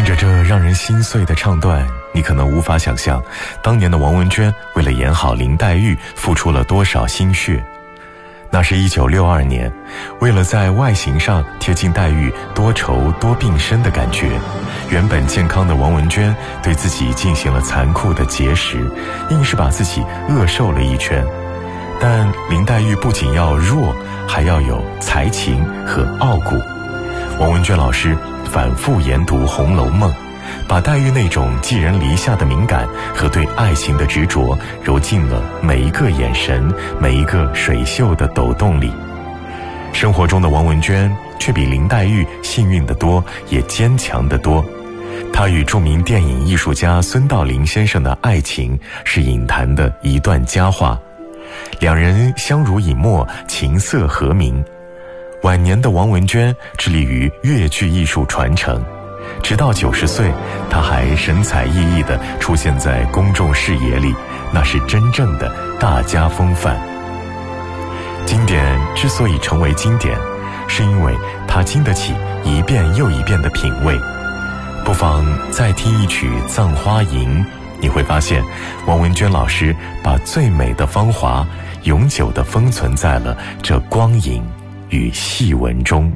着这让人心碎的唱段，你可能无法想象当年的王文娟为了演好林黛玉付出了多少心血。那是1962年，为了在外形上贴近黛玉多愁多病身的感觉，原本健康的王文娟对自己进行了残酷的节食，硬是把自己饿瘦了一圈。但林黛玉不仅要弱，还要有才情和傲骨。王文娟老师反复研读《红楼梦》，把黛玉那种寄人篱下的敏感和对爱情的执着揉进了每一个眼神，每一个水袖的抖动里。生活中的王文娟却比林黛玉幸运得多，也坚强得多。她与著名电影艺术家孙道临先生的爱情是影坛的一段佳话，两人相濡以沫，琴瑟和鸣。晚年的王文娟致力于越剧艺术传承，直到90岁，她还神采奕奕地出现在公众视野里，那是真正的大家风范。经典之所以成为经典，是因为它经得起一遍又一遍的品味。不妨再听一曲《葬花吟》，你会发现王文娟老师把最美的芳华永久地封存在了这光影与戏文中。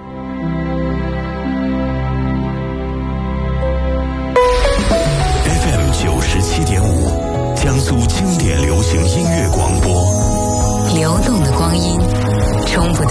FM 97.5，江苏经典流行音乐广播。 流动的光阴，冲不